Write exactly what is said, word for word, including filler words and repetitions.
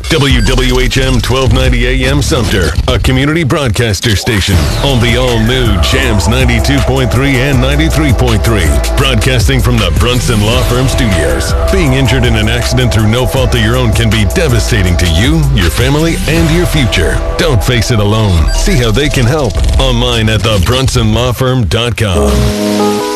W W H M twelve ninety A M Sumter, a community broadcaster station on the all-new Jams ninety-two point three and ninety-three point three. Broadcasting from the Brunson Law Firm Studios. Being injured in an accident through no fault of your own can be devastating to you, your family, and your future. Don't face it alone. See how they can help online at the brunson law firm dot com.